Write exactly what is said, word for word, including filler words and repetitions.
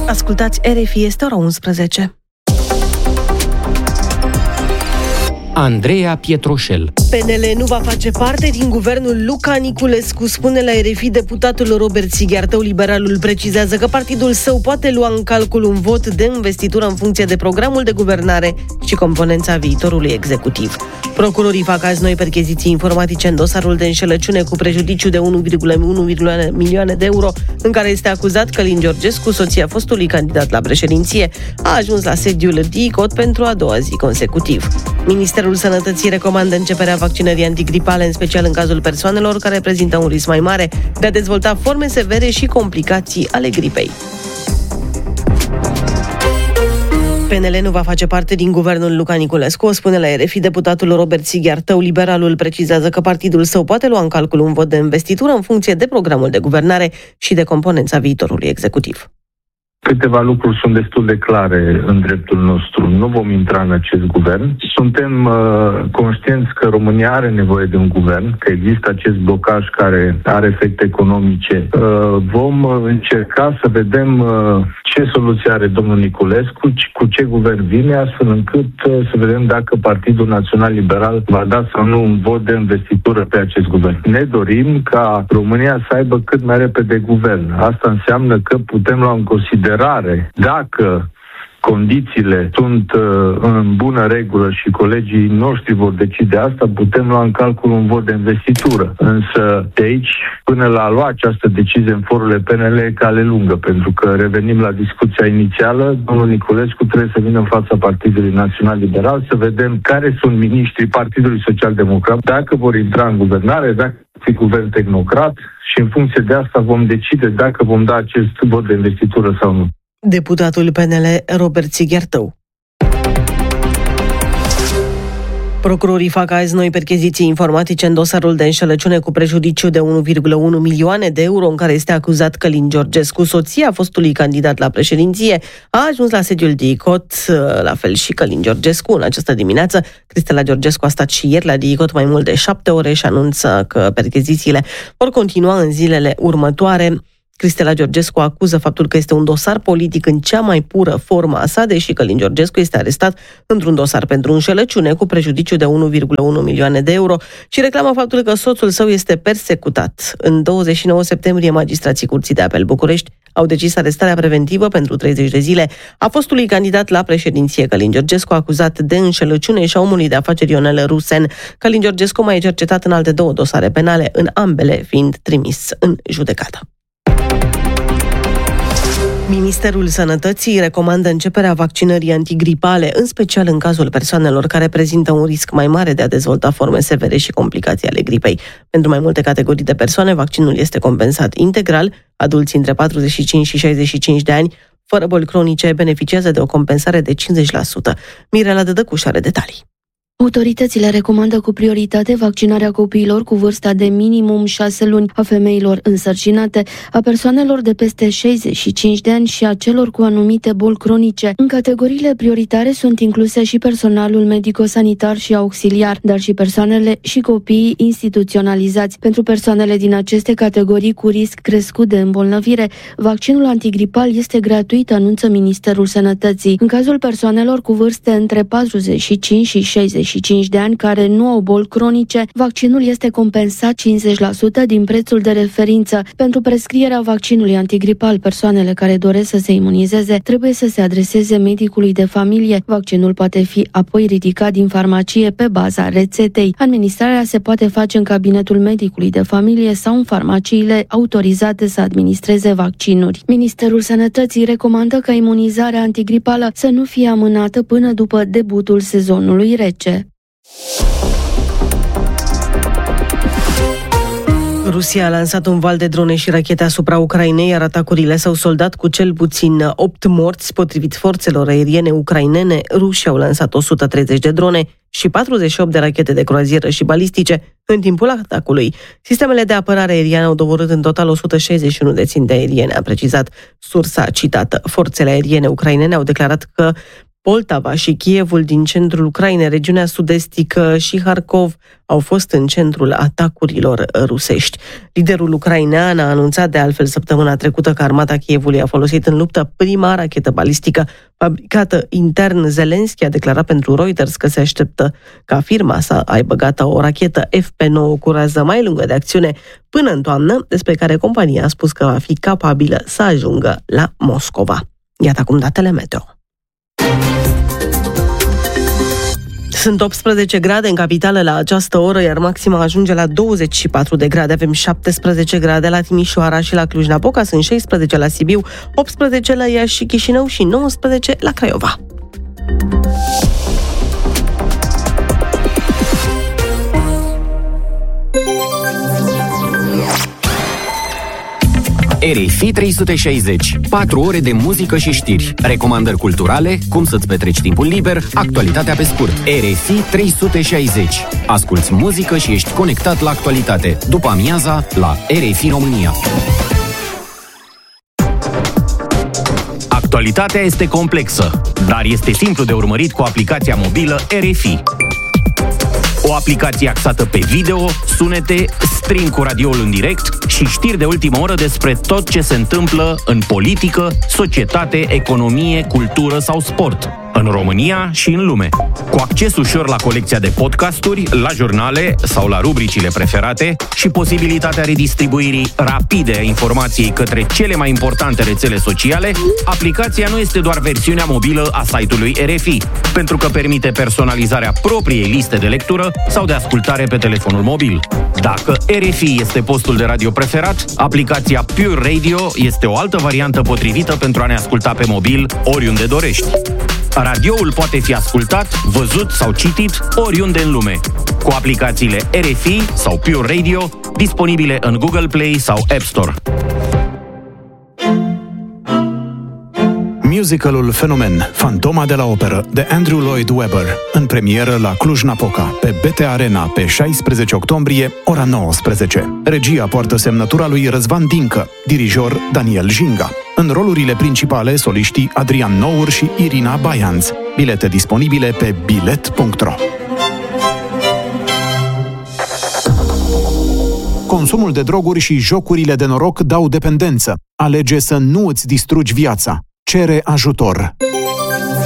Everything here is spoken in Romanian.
Ascultați R F I, este ora unsprezece. Andreea Pietroșel. P N L nu va face parte din guvernul Luca Niculescu, spune la R F I deputatul Robert Sighiartău. Liberalul precizează că partidul său poate lua în calcul un vot de investitură în funcție de programul de guvernare și componența viitorului executiv. Procurorii fac azi noi percheziții informatice în dosarul de înșelăciune cu prejudiciu de unu virgulă unu milioane de euro, în care este acuzat Călin Georgescu, soția fostului candidat la președinție, a ajuns la sediul D I C O T pentru a doua zi consecutiv. Ministerul Sănătății recomandă începerea vaccinării antigripale, în special în cazul persoanelor care prezintă un risc mai mare de a dezvolta forme severe și complicații ale gripei. P N L nu va face parte din guvernul Luca Niculescu, o spune la R F I deputatul Robert Sighiartău. Liberalul precizează că partidul său poate lua în calcul un vot de investitură în funcție de programul de guvernare și de componența viitorului executiv. Câteva lucruri sunt destul de clare în dreptul nostru. Nu vom intra în acest guvern. Suntem uh, conștienți că România are nevoie de un guvern, că există acest blocaj care are efecte economice. Uh, vom încerca să vedem uh, ce soluție are domnul Niculescu, cu ce guvern vine, astfel încât uh, să vedem dacă Partidul Național Liberal va da sau nu un vot de investitură pe acest guvern. Ne dorim ca România să aibă cât mai repede guvern. Asta înseamnă că putem lua în considerare dacă condițiile sunt uh, în bună regulă și colegii noștri vor decide asta, putem lua în calcul un vot de investitură. Însă de aici, până la a lua această decizie în forurile P N L, e cale lungă, pentru că revenim la discuția inițială. Domnul Niculescu trebuie să vină în fața Partidului Național Liberal, să vedem care sunt miniștrii Partidului Social Democrat, dacă vor intra în guvernare, dacă fi guvern tehnocrat, și în funcție de asta vom decide dacă vom da acest vot de investitură sau nu. Deputatul P N L Robert Sighiartău. Procurorii fac azi noi percheziții informatice în dosarul de înșelăciune cu prejudiciu de unu virgulă unu milioane de euro, în care este acuzat Călin Georgescu, soția fostului candidat la președinție, a ajuns la sediul D I C O T, la fel și Călin Georgescu. În această dimineață, Cristela Georgescu a stat și ieri la D I C O T mai mult de șapte ore și anunță că perchezițiile vor continua în zilele următoare. Cristela Georgescu acuză faptul că este un dosar politic în cea mai pură formă a sa, deși Călin Georgescu este arestat într-un dosar pentru înșelăciune cu prejudiciu de unu virgulă unu milioane de euro și reclamă faptul că soțul său este persecutat. În douăzeci și nouă septembrie, magistrații Curții de Apel București au decis arestarea preventivă pentru treizeci de zile a fostului candidat la președinție Călin Georgescu, acuzat de înșelăciune, și a omului de afaceri Ionel Rusen. Călin Georgescu mai e cercetat în alte două dosare penale, în ambele fiind trimis în judecată. Ministerul Sănătății recomandă începerea vaccinării antigripale, în special în cazul persoanelor care prezintă un risc mai mare de a dezvolta forme severe și complicații ale gripei. Pentru mai multe categorii de persoane, vaccinul este compensat integral. Adulții între patruzeci și cinci și șaizeci și cinci de ani, fără boli cronice, beneficiază de o compensare de cincizeci la sută. Mirela Dădăcuș are detalii. Autoritățile recomandă cu prioritate vaccinarea copiilor cu vârsta de minimum șase luni, a femeilor însărcinate, a persoanelor de peste șaizeci și cinci de ani și a celor cu anumite boli cronice. În categoriile prioritare sunt incluse și personalul medico-sanitar și auxiliar, dar și persoanele și copiii instituționalizați. Pentru persoanele din aceste categorii cu risc crescut de îmbolnăvire, vaccinul antigripal este gratuit, anunță Ministerul Sănătății. În cazul persoanelor cu vârste între patruzeci și cinci și șaizeci și cinci de ani care nu au boli cronice, vaccinul este compensat cincizeci la sută din prețul de referință. Pentru prescrierea vaccinului antigripal, persoanele care doresc să se imunizeze trebuie să se adreseze medicului de familie. Vaccinul poate fi apoi ridicat din farmacie pe baza rețetei. Administrarea se poate face în cabinetul medicului de familie sau în farmaciile autorizate să administreze vaccinuri. Ministerul Sănătății recomandă ca imunizarea antigripală să nu fie amânată până după debutul sezonului rece. Rusia a lansat un val de drone și rachete asupra Ucrainei, iar atacurile s-au soldat cu cel puțin opt morți. Potrivit forțelor aeriene ucrainene, rușii au lansat o sută treizeci de drone și patruzeci și opt de rachete de croazieră și balistice în timpul atacului. Sistemele de apărare aeriană au doborât în total o sută șaizeci și unu de ținte aeriene, a precizat sursa citată. Forțele aeriene ucrainene au declarat că Poltava și Kievul din centrul Ucrainei, regiunea sud-estică și Harkov au fost în centrul atacurilor rusești. Liderul ucrainean a anunțat de altfel săptămâna trecută că armata Kievului a folosit în luptă prima rachetă balistică fabricată intern. Zelensky a declarat pentru Reuters că se așteptă ca firma să aibă gata o rachetă F P nouă cu rază mai lungă de acțiune până în toamnă, despre care compania a spus că va fi capabilă să ajungă la Moscova. Iată acum datele meteo. Sunt optsprezece grade în capitală la această oră, iar maxima ajunge la douăzeci și patru de grade. Avem șaptesprezece grade la Timișoara și la Cluj-Napoca, sunt șaisprezece la Sibiu, optsprezece la Iași și Chișinău și nouăsprezece la Craiova. R F I trei sute șaizeci. patru ore de muzică și știri, recomandări culturale, cum să-ți petreci timpul liber, actualitatea pe scurt. R F I trei sute șaizeci. Asculți muzică și ești conectat la actualitate. După amiaza, la R F I România. Actualitatea este complexă, dar este simplu de urmărit cu aplicația mobilă R F I. O aplicație axată pe video, sunete, stream cu radioul în direct și știri de ultimă oră despre tot ce se întâmplă în politică, societate, economie, cultură sau sport, în România și în lume. Cu acces ușor la colecția de podcasturi, la jurnale sau la rubricile preferate și posibilitatea redistribuirii rapide a informației către cele mai importante rețele sociale, aplicația nu este doar versiunea mobilă a site-ului R F I, pentru că permite personalizarea propriei liste de lectură sau de ascultare pe telefonul mobil. Dacă R F I este postul de radio preferat, aplicația Pure Radio este o altă variantă potrivită pentru a ne asculta pe mobil oriunde dorești. Radioul poate fi ascultat, văzut sau citit oriunde în lume, cu aplicațiile R F I sau Pure Radio disponibile în Google Play sau App Store. Musicalul Fenomen, Fantoma de la Operă, de Andrew Lloyd Webber, în premieră la Cluj-Napoca, pe B T Arena, pe șaisprezece octombrie, ora nouăsprezece. Regia poartă semnătura lui Răzvan Dincă, dirijor Daniel Jinga. În rolurile principale, soliștii Adrian Nour și Irina Baianț. Bilete disponibile pe bilet punct ro. Consumul de droguri și jocurile de noroc dau dependență. Alege să nu îți distrugi viața. Cere ajutor.